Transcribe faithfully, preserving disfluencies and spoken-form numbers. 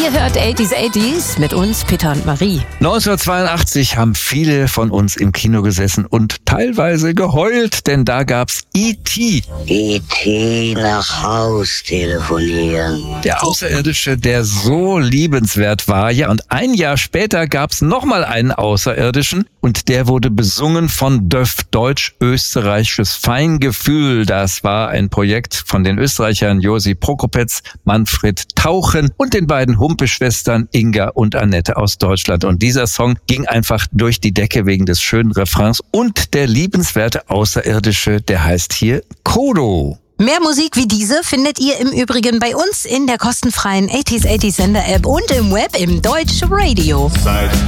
Ihr hört achtziger achtziger mit uns, Peter und Marie. neunzehnhundertzweiundachtzig haben viele von uns im Kino gesessen und teilweise geheult, denn da gab's E T E T nach Haus telefonieren. Der Außerirdische, der so liebenswert war. Ja, und ein Jahr später gab's nochmal einen Außerirdischen und der wurde besungen von D Ö F, Deutsch-Österreichisches Feingefühl. Das war ein Projekt von den Österreichern Josi Prokopetz, Manfred Tauchen und den beiden Humpe-Schwestern Inga und Annette aus Deutschland. Und dieser Song ging einfach durch die Decke wegen des schönen Refrains. Und der liebenswerte Außerirdische, der heißt hier Kodo. Mehr Musik wie diese findet ihr im Übrigen bei uns in der kostenfreien achtziger achtziger Sender-App und im Web im Deutsch Radio.